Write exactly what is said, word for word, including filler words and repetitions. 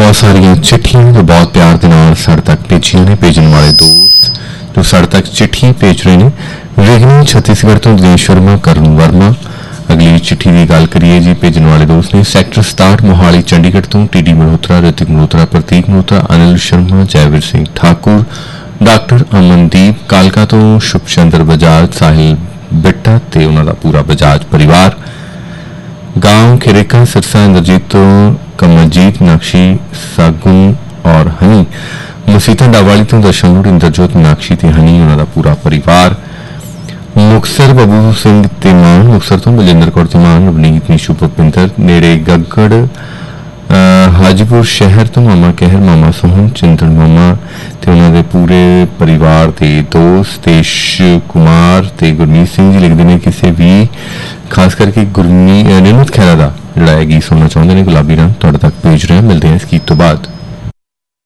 बहुत सारिया चिट्ठियां जो बहुत प्यार के नाल साढ़े तक भेजिया ने भेजने वाले दोस्त जो साढ़े तक चिट्ठी भेज रहे हैं रेगनी छत्तीसगढ़ तो दिनेश शर्मा करण वर्मा अगली चिट्ठी की गल करिए जी भेजने वाले दोस्त ने सैक्टर सताहठ मोहाली चंडीगढ़ तो टीडी मल्होत्रा ऋतिक मल्होत्रा प्रतीक मल्होत्रा अनिल शर्मा जयवीर सिंह ठाकुर डॉक्टर अमनदीप कालका तो शुभचंद्र बजाज साहिल बिट्टा ते उन्हां दा पूरा बजाज परिवार गांव खिरेका सिरसा इंद्रजीत तो कमलजीत नाक्षी सागुन और हनी मसीता डावाली तो दशमूर इंद्रजोत नाक्षी ते हनी उन्हां दा पूरा परिवार मुक्तसर बबू सिंह तिमान मुक्तसर तो बलजिंदर कौर तिमान नवनीत नीशू भुपिंदर नेड़े गगड़ हाजीपुर शहर तो मामा कहर मामा सोहन चिंतन मामा ते उन्हां दे पूरे परिवार के दोस्त तेज कुमार ते गुरमीत सिंह जी लिखते हैं किसी भी खास करके गुरमी निमत खैरा का जोड़ा है गीत सुनना चाहते हैं गुलाबी रंग तुहाडे तक भेज रहे हैं मिलते हैं इस गीत तो बाद।